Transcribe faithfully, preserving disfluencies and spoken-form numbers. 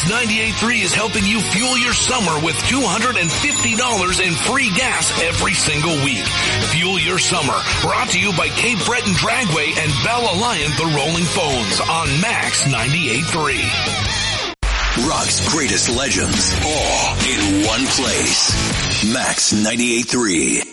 Max ninety-eight point three is helping you fuel your summer with two hundred fifty dollars in free gas every single week. Fuel your summer. Brought to you by Cape Breton Dragway and Bell Alliant, the Rolling Phones on Max ninety-eight point three. Rock's greatest legends, all in one place. Max ninety-eight point three.